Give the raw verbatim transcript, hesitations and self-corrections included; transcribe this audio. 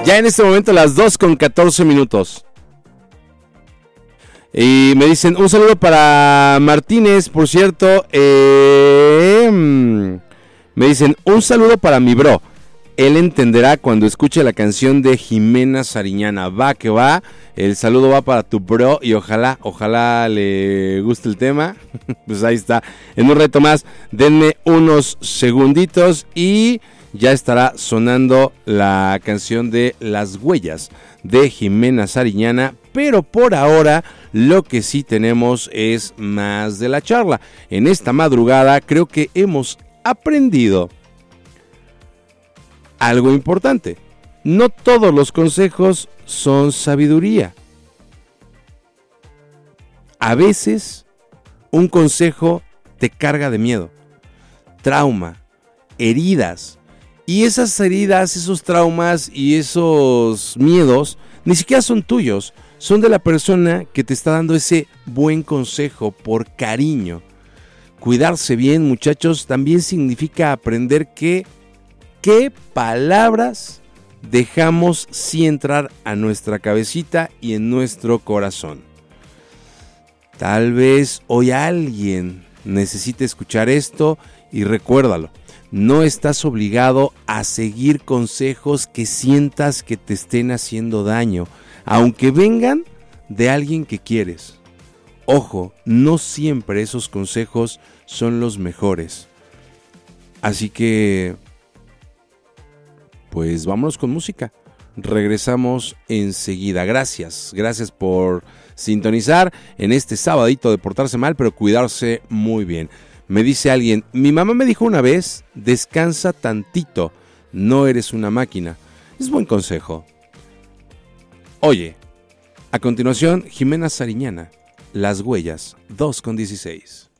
Ya en este momento las dos con catorce minutos. Y me dicen, un saludo para Martínez, por cierto. Eh, me dicen, un saludo para mi bro. Él entenderá cuando escuche la canción de Jimena Sariñana. Va que va. El saludo va para tu bro y ojalá, ojalá le guste el tema. Pues ahí está. En un reto más, denme unos segunditos y ya estará sonando la canción de Las Huellas de Jimena Sariñana. Pero por ahora lo que sí tenemos es más de la charla. En esta madrugada creo que hemos aprendido algo importante. No todos los consejos son sabiduría. A veces un consejo te carga de miedo, trauma, heridas. Y esas heridas, esos traumas y esos miedos ni siquiera son tuyos. Son de la persona que te está dando ese buen consejo por cariño. Cuidarse bien, muchachos, también significa aprender que qué palabras dejamos sí entrar a nuestra cabecita y en nuestro corazón. Tal vez hoy alguien necesite escuchar esto y recuérdalo. No estás obligado a seguir consejos que sientas que te estén haciendo daño, aunque vengan de alguien que quieres. Ojo, no siempre esos consejos son los mejores. Así que, pues vámonos con música. Regresamos enseguida. Gracias, gracias por sintonizar en este sabadito de portarse mal, pero cuidarse muy bien. Me dice alguien, mi mamá me dijo una vez, descansa tantito, no eres una máquina. Es buen consejo. Oye, a continuación, Jimena Sariñana, Las Huellas, dos con dieciséis.